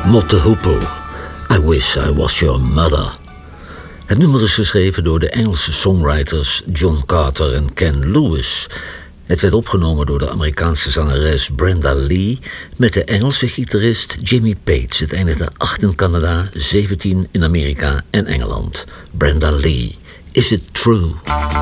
Mott Hoople, I Wish I Was Your Mother. Het nummer is geschreven door de Engelse songwriters John Carter en Ken Lewis. Het werd opgenomen door de Amerikaanse zangeres Brenda Lee met de Engelse gitarist Jimmy Page. Het eindigde 8 in Canada, 17 in Amerika en Engeland. Brenda Lee, Is It True?